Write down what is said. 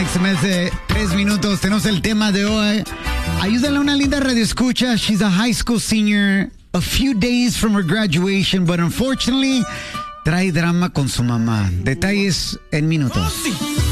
Mes de 3 minutos. Tenemos el tema de hoy. Ayúdale a una linda radio escucha. She's a high school senior. A few days from her graduation, but unfortunately trae drama con su mamá. Detalles en minutos.